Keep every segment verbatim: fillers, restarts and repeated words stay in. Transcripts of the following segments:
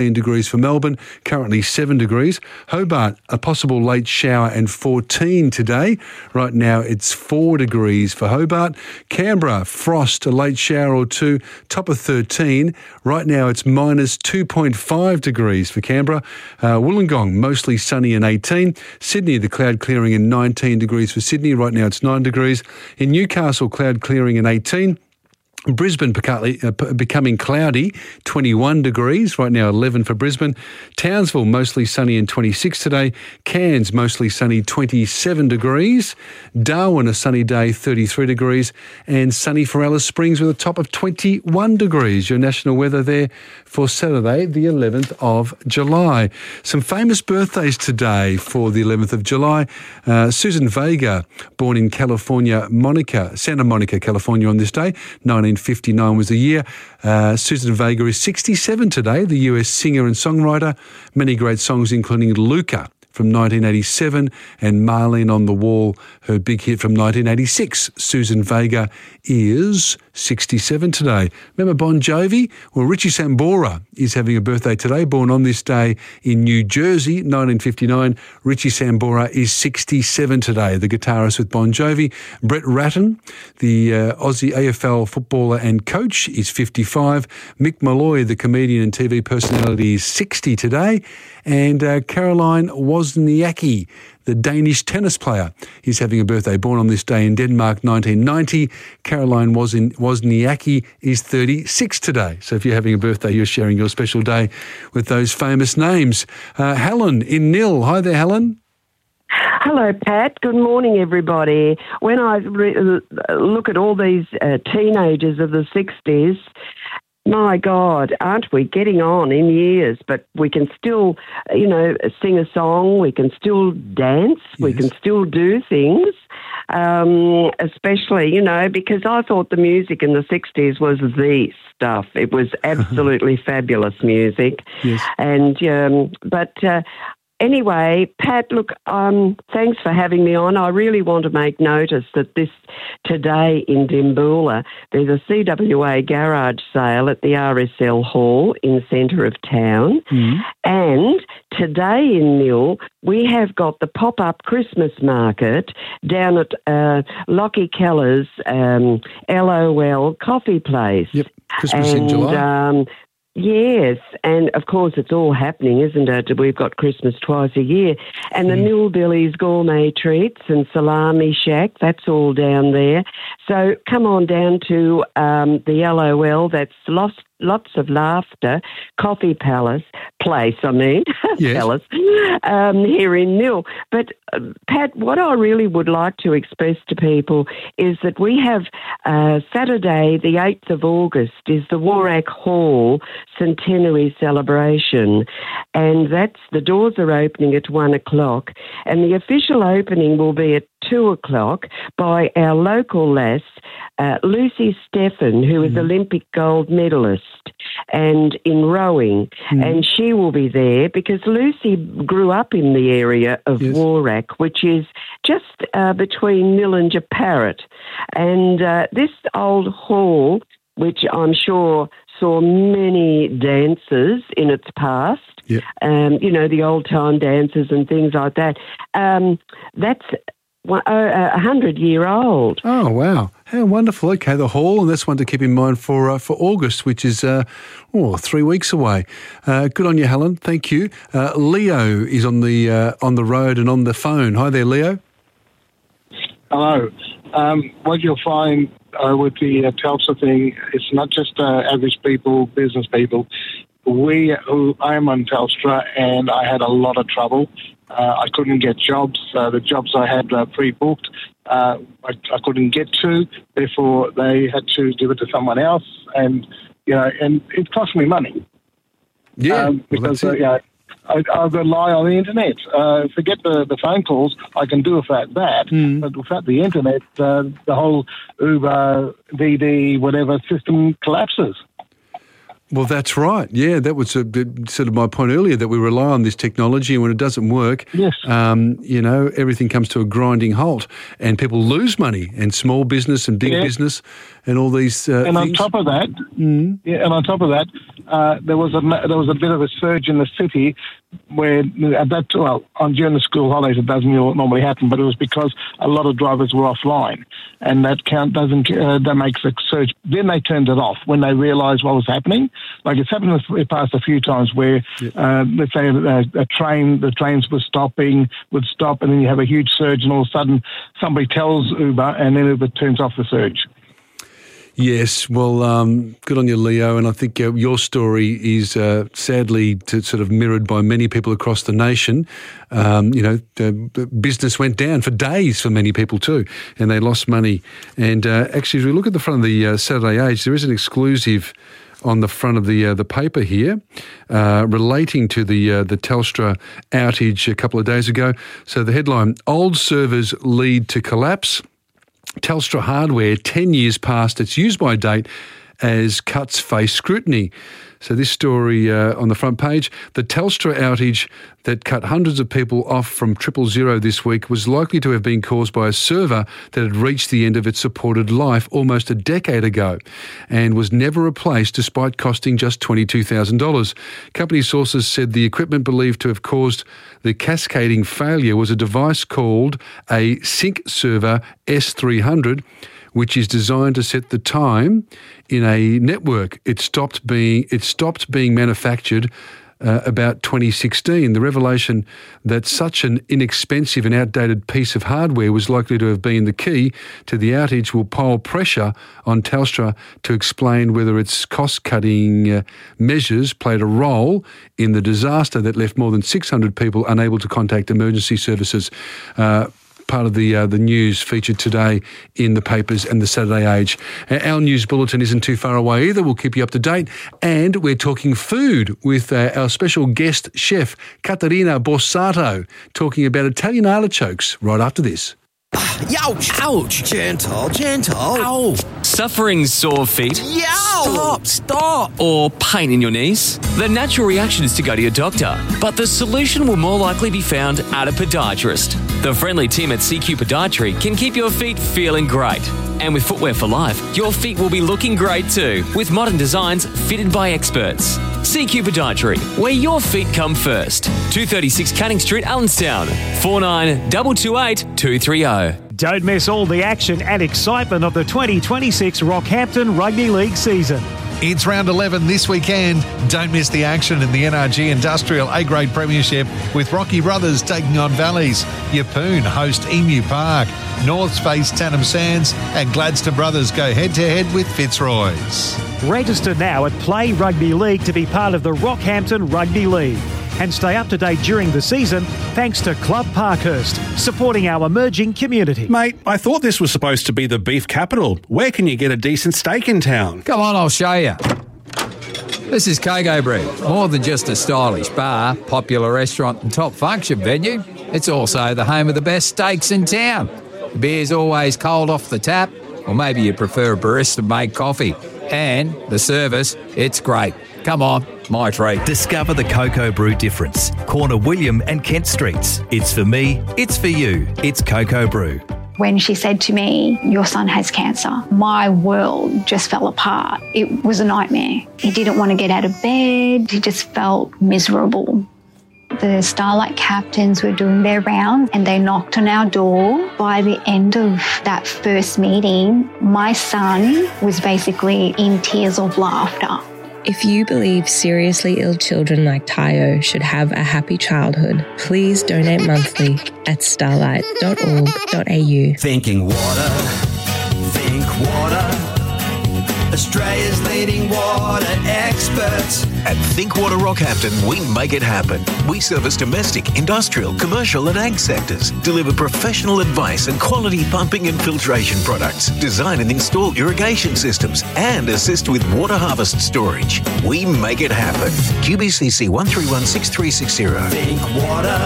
degrees for Melbourne, currently seven degrees. Hobart, a possible late shower and fourteen today. Right now it's four degrees for Hobart. Canberra, frost, a late shower or two, top of thirteen. Right now it's minus two point five degrees for Canberra. Uh, Wollongong, mostly sunny and eighteen. Sydney, the cloud clearing and nineteen degrees for Sydney. Right now it's nine degrees. In Newcastle, cloud clearing and eighteen. Brisbane becoming cloudy, twenty-one degrees, right now eleven for Brisbane. Townsville mostly sunny and twenty-six today. Cairns mostly sunny, twenty-seven degrees. Darwin a sunny day, thirty-three degrees. And sunny for Alice Springs with a top of twenty-one degrees. Your national weather there for Saturday, the eleventh of July. Some famous birthdays today for the eleventh of July. Uh, Susan Vega, born in California, Monica, Santa Monica, California on this day, nineteen fifty-nine was the year. Uh, Susan Vega is sixty-seven today, the U S singer and songwriter. Many great songs, including Luca from nineteen eighty-seven and Marlene on the Wall, her big hit from nineteen eighty-six. Susan Vega is sixty-seven today. Remember Bon Jovi? Well, Richie Sambora is having a birthday today, born on this day in New Jersey, nineteen fifty-nine. Richie Sambora is sixty-seven today, the guitarist with Bon Jovi. Brett Ratton, the uh, Aussie A F L footballer and coach, is fifty-five. Mick Malloy, the comedian and T V personality, is sixty today. And uh, Caroline Wozniacki, the Danish tennis player, is having a birthday, born on this day in Denmark, nineteen ninety. Caroline Wozniacki is thirty-six today. So if you're having a birthday, you're sharing your special day with those famous names. Uh, Helen in Nil. Hi there, Helen. Hello, Pat. Good morning, everybody. When I re- look at all these uh, teenagers of the sixties, my God, aren't we getting on in years? But we can still, you know, sing a song. We can still dance. Yes. We can still do things, um, especially, you know, because I thought the music in the sixties was the stuff. It was absolutely fabulous music. Yes. And, um, but... Uh, Anyway, Pat, look, um, thanks for having me on. I really want to make notice that this today in Dimboola, there's a C W A garage sale at the R S L Hall in the centre of town. Mm. And today in Nil, we have got the pop-up Christmas market down at uh, Lockie Keller's um, L O L coffee place. Yep, Christmas and, in July. Um, Yes, and of course it's all happening, isn't it? We've got Christmas twice a year. And the mm. Nilbillies Gourmet Treats and Salami Shack, that's all down there. So come on down to um, the L O L, that's Lost Lots of Laughter, Coffee Palace, place, I mean, yes. Palace, um, here in Nil. But, uh, Pat, what I really would like to express to people is that we have uh, Saturday, the eighth of August, is the Warrack Hall Centenary Celebration, and that's, the doors are opening at one o'clock, and the official opening will be at two o'clock by our local lass, uh, Lucy Steffen, who is mm. Olympic gold medalist and in rowing, mm. and she will be there because Lucy grew up in the area of yes. Warrack, which is just uh, between Nil and Japarrit. And uh, this old hall, which I'm sure saw many dances in its past, yep. um, you know, the old-time dances and things like that, um, that's a hundred-year-old. Oh, wow. How wonderful. Okay, the hall, and that's one to keep in mind for uh, for August, which is uh, oh, three weeks away. Uh, good on you, Helen. Thank you. Uh, Leo is on the uh, on the road and on the phone. Hi there, Leo. Hello. Um, what you'll find uh, with the uh, Telstra thing, it's not just uh, average people, business people. We, who I am on Telstra, and I had a lot of trouble. Uh, I couldn't get jobs. Uh, the jobs I had uh, pre-booked, uh, I, I couldn't get to. Therefore, they had to give it to someone else, and you know, and it cost me money. Yeah, um, because well, uh, you know, I, I rely on the internet. Uh, forget the, the phone calls. I can do without that, mm. but without the internet, uh, the whole Uber, D D, whatever system collapses. Well, that's right. Yeah, that was a bit, sort of my point earlier, that we rely on this technology, and when it doesn't work, Yes. um, you know, everything comes to a grinding halt, and people lose money, and small business and big Yeah. business, and all these uh, And on things. top of that, yeah, and on top of that, uh, there was a ma- there was a bit of a surge in the city where at that well on during the school holidays it doesn't normally happen, but it was because a lot of drivers were offline, and that count doesn't uh, that makes a surge. Then they turned it off when they realised what was happening. Like it's happened in the past a few times where uh, let's say a, a train, the trains were stopping, would stop, and then you have a huge surge, and all of a sudden somebody tells Uber, and then Uber turns off the surge. Yes, well, um, good on you, Leo. And I think uh, your story is uh, sadly to sort of mirrored by many people across the nation. Um, you know, uh, business went down for days for many people too, and they lost money. And uh, actually, if we look at the front of the uh, Saturday Age, there is an exclusive on the front of the uh, the paper here, uh, relating to the uh, the Telstra outage a couple of days ago. So the headline: Old servers lead to collapse. Telstra hardware ten years past its use-by date as cuts face scrutiny. So this story uh, on the front page, the Telstra outage that cut hundreds of people off from triple zero this week was likely to have been caused by a server that had reached the end of its supported life almost a decade ago and was never replaced despite costing just twenty-two thousand dollars. Company sources said the equipment believed to have caused the cascading failure was a device called a Sync Server S three hundred, which is designed to set the time in a network. It stopped being it stopped being manufactured uh, about twenty sixteen. The revelation that such an inexpensive and outdated piece of hardware was likely to have been the key to the outage will pile pressure on Telstra to explain whether its cost-cutting uh, measures played a role in the disaster that left more than six hundred people unable to contact emergency services. Uh, Part of the uh, the news featured today in the papers and the Saturday Age. Uh, our news bulletin isn't too far away either. We'll keep you up to date. And we're talking food with uh, our special guest chef, Caterina Borsato, talking about Italian artichokes right after this. Ouch! Ouch! Gentle, gentle. Ow! Suffering sore feet? Yow! Stop, stop! Or pain in your knees? The natural reaction is to go to your doctor, but the solution will more likely be found at a podiatrist. The friendly team at C Q Podiatry can keep your feet feeling great. And with Footwear for Life, your feet will be looking great too, with modern designs fitted by experts. C Q Podiatry, where your feet come first. two thirty-six Canning Street, Allenstown. four nine two two eight two three zero. Don't miss all the action and excitement of the twenty twenty-six Rockhampton Rugby League season. It's round eleven this weekend. Don't miss the action in the N R G Industrial A-Grade Premiership with Rocky Brothers taking on Valleys. Yeppoon host Emu Park. Norths face Tannum Sands and Gladstone Brothers go head-to-head with Fitzroy's. Register now at Play Rugby League to be part of the Rockhampton Rugby League. And stay up to date during the season thanks to Club Parkhurst, supporting our emerging community. Mate, I thought this was supposed to be the beef capital. Where can you get a decent steak in town? Come on, I'll show you. This is Coco Brew. More than just a stylish bar, popular restaurant and top function venue, it's also the home of the best steaks in town. The beer's always cold off the tap, or maybe you prefer a barista-made coffee. And the service, it's great. Come on, my treat. Discover the Coco Brew difference. Corner William and Kent Streets. It's for me, it's for you. It's Coco Brew. When she said to me, your son has cancer, my world just fell apart. It was a nightmare. He didn't want to get out of bed. He just felt miserable. The Starlight captains were doing their rounds and they knocked on our door. By the end of that first meeting, my son was basically in tears of laughter. If you believe seriously ill children like Tayo should have a happy childhood, please donate monthly at starlight dot org dot a u. Thinking water, think water. Australia's leading water experts. At Think Water Rockhampton, we make it happen. We service domestic, industrial, commercial and ag sectors, deliver professional advice and quality pumping and filtration products, design and install irrigation systems, and assist with water harvest storage. We make it happen. Q B C C one three one six three six zero. Think water.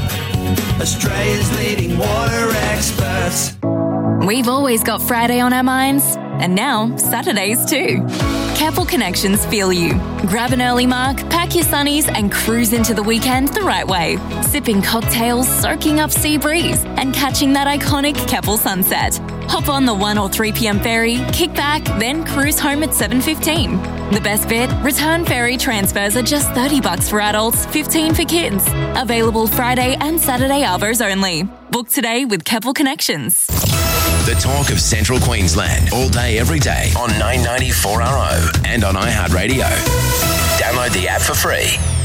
Australia's leading water experts. We've always got Friday on our minds, and now Saturdays too. Keppel Connections feel you. Grab an early mark, pack your sunnies and cruise into the weekend the right way. Sipping cocktails, soaking up sea breeze and catching that iconic Keppel sunset. Hop on the one or three p.m. ferry, kick back, then cruise home at seven fifteen. The best bit? Return ferry transfers are just thirty bucks for adults, fifteen for kids. Available Friday and Saturday arvos only. Book today with Keppel Connections. The talk of Central Queensland, all day, every day on nine ninety four R O and on iHeartRadio. Download the app for free.